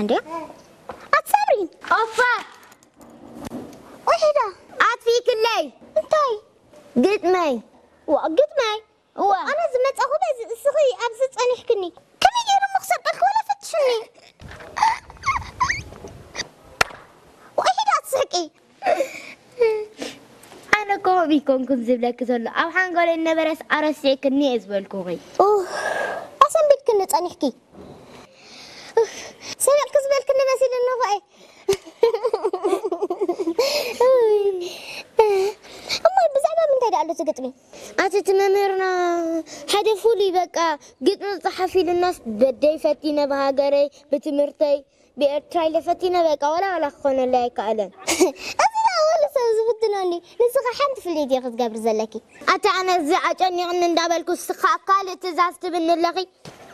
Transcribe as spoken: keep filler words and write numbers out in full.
عندي أتصبرين أوفا وحدة أطفيك اللي انتي قلت ماي وقت معي هو أنا زمت أخو بس صغي أبسط أنا حكني كم يجي مخسر قلك ولا فتشني وحدة تسحقي أنا كومي كون كنت زبلك زلو أو حنقول إن برس أرسيك إني أزبلكومي أوه أصلا بيتكن نتاني حكي سمعت كزبال كنا مسيل النوفاي أما بزعبة من تاني قالوا تقطمي أتت ممرنا حدفوا لي بقى قطن صحفي للناس بدي فتينا بهاجري بتمرتي بإرتراي لفتينا بقى ولا ولا خون الله كألن أنا ولا سوز بدناني نسخة حنت في اللي ياخذ قبر زلكي أتا أنا زعج أني أن ندابلكو السخاء قالت تزاست بن اللغي